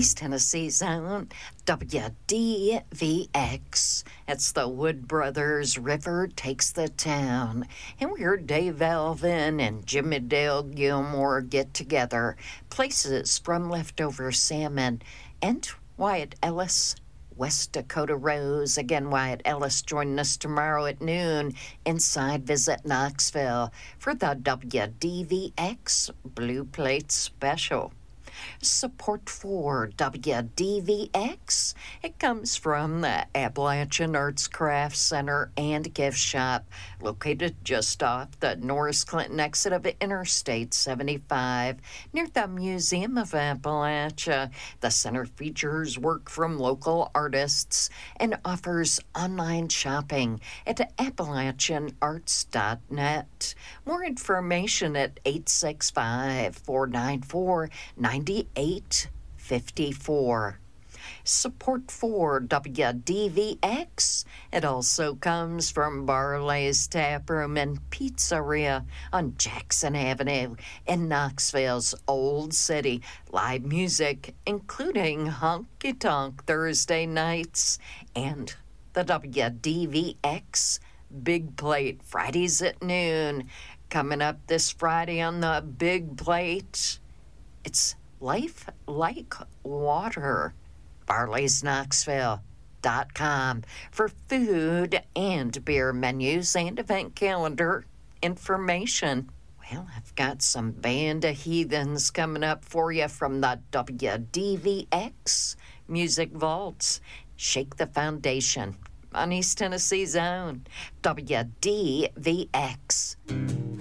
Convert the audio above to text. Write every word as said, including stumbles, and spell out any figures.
East Tennessee Zone, W D V X. It's the Wood Brothers River Takes the Town. And we heard Dave Alvin and Jimmy Dale Gilmore get together. Places from Leftover Salmon. And Wyatt Ellis, West Dakota Rose. Again, Wyatt Ellis joining us tomorrow at noon inside Visit Knoxville for the W D V X Blue Plate Special. Support for W D V X, it comes from the Appalachian Arts Crafts Center and Gift Shop, located just off the Norris Clinton exit of Interstate seventy-five, near the Museum of Appalachia. The center features work from local artists and offers online shopping at appalachian arts dot net. More information at eight six five, four nine four, nine eight five four. Support for W D V X, it also comes from Barley's Tap Room and Pizzeria on Jackson Avenue in Knoxville's Old City. Live music, including Honky Tonk Thursday nights and the W D V X Big Plate Fridays at noon. Coming up this Friday on the Big Plate, it's Life Like Water. Barley's Knoxville dot com for food and beer menus and event calendar information. Well, I've got some Band of Heathens coming up for you from the W D V X Music Vaults. Shake the Foundation on East Tennessee Zone, W D V X.